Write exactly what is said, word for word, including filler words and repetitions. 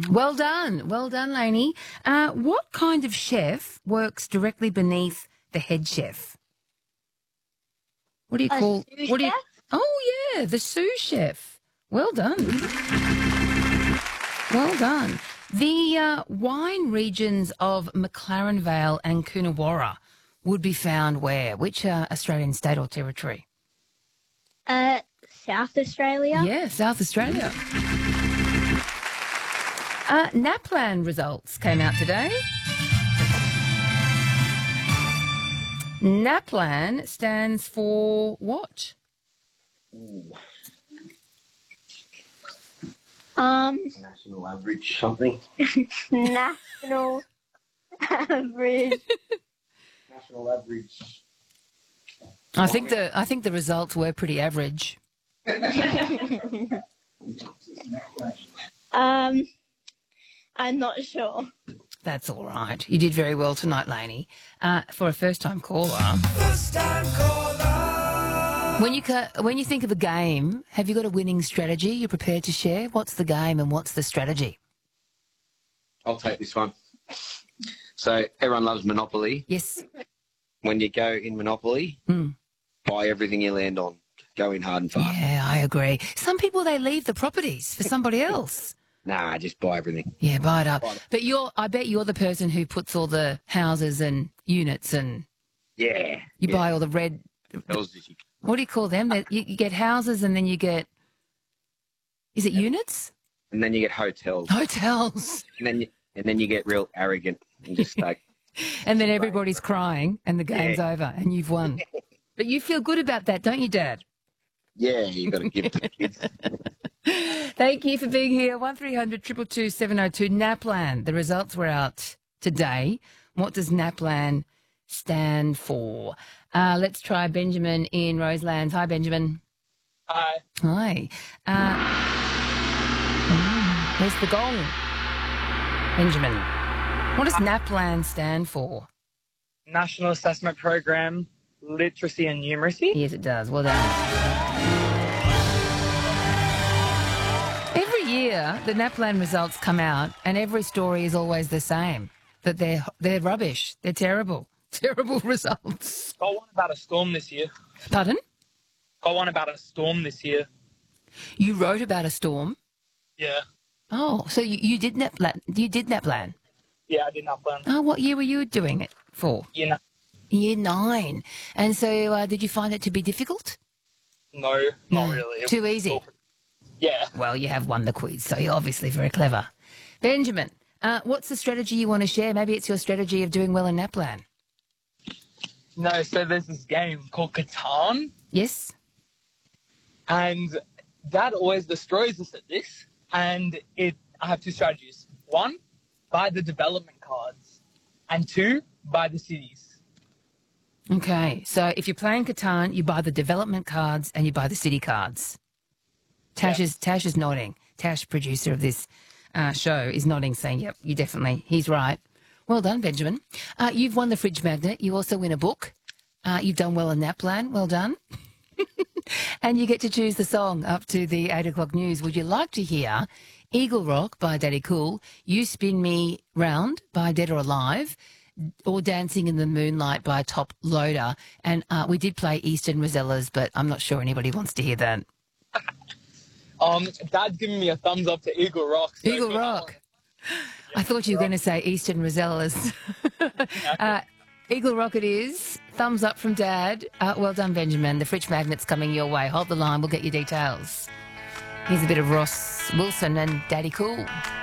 Well done. Well done, Lainey. Uh, what kind of chef works directly beneath the head chef? What do you A call... sous what do you? chef? Oh, yeah, the sous chef. Well done. Well done. The uh, wine regions of McLaren Vale and Coonawarra would be found where? Which uh, Australian state or territory? Uh, South Australia? Yeah, South Australia. Uh, NAPLAN results came out today. NAPLAN stands for what? Um, National average something. national average. National average. I think the I think the results were pretty average. um, I'm not sure. That's all right. You did very well tonight, Lainey. Uh, for a first-time caller. First-time caller. When you ca- when you think of a game, have you got a winning strategy you're prepared to share? What's the game and what's the strategy? I'll take this one. So everyone loves Monopoly. Yes. When you go in Monopoly, Mm. buy everything you land on. Go in hard and fast. Yeah, I agree. Some people, they leave the properties for somebody else. Nah, just buy everything. Yeah, buy it up. Buy it. But you're, I bet you're the person who puts all the houses and units and Yeah. you yeah. buy all the red, Tells you- what do you call them? That- You, you get houses and then you get, is it units? And then you get hotels. Hotels. And then you, and then you get real arrogant and just like, And then everybody's crying and the game's Yeah. over and you've won. But you feel good about that, don't you, Dad? yeah, you got to give to the kids. Thank you for being here. one three hundred two two two seven oh two. NAPLAN. The results were out today. What does NAPLAN stand for? Uh, let's try Benjamin in Roselands. Hi, Benjamin. Hi. Hi. Uh, mm, where's the gong? Benjamin. What does NAPLAN stand for? National Assessment Program, Literacy and Numeracy. Yes, it does. Well done. Every year, the NAPLAN results come out, and every story is always the same, that they're, they're rubbish. They're terrible. Terrible results. Got one about a storm this year. Pardon? Got one about a storm this year. You wrote about a storm? Yeah. Oh, so you, you did NAPLAN. You did NAPLAN. Yeah, I did not plan. Oh, what year were you doing it for? You know, Year nine. And so uh, did you find it to be difficult? no, not No. really. It Too was easy? all- Yeah. Well, you have won the quiz, so you're obviously very clever. Benjamin, uh, what's the strategy you want to share? Maybe it's your strategy of doing well in NAPLAN. No, so there's this game called Catan, Yes? and Dad always destroys us at this. And it, I have two strategies. One, buy the development cards, and two, buy the cities. Okay, so if you're playing Catan, you buy the development cards and you buy the city cards. Tash, Yeah. is, Tash is nodding. Tash, producer of this uh, show, is nodding, saying, yep, you definitely, he's right. Well done, Benjamin. Uh, you've won the fridge magnet. You also win a book. Uh, you've done well in NAPLAN. Well done. And you get to choose the song up to the eight o'clock news. Would you like to hear Eagle Rock by Daddy Cool, You Spin Me Round by Dead or Alive, or Dancing in the Moonlight by Top Loader? And uh, we did play Eastern Rosellas, but I'm not sure anybody wants to hear that. Um, Dad's giving me a thumbs up to Eagle Rock. so Eagle good Rock. I thought you were going to say Eastern Rosellas. uh, Eagle Rock it is. Thumbs up from Dad. Uh, well done, Benjamin. The fridge magnet's coming your way. Hold the line. We'll get your details. Here's a bit of Ross Wilson and Daddy Cool.